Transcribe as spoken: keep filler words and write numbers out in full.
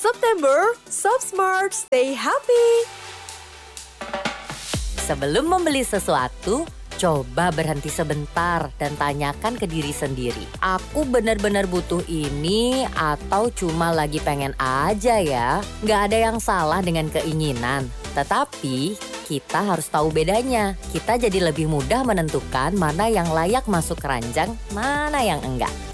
September, Shop Smart, stay happy. Sebelum membeli sesuatu, coba berhenti sebentar dan tanyakan ke diri sendiri. Aku benar-benar butuh ini atau cuma lagi pengen aja ya? Nggak ada yang salah dengan keinginan. Tetapi kita harus tahu bedanya. Kita jadi lebih mudah menentukan mana yang layak masuk keranjang, mana yang enggak.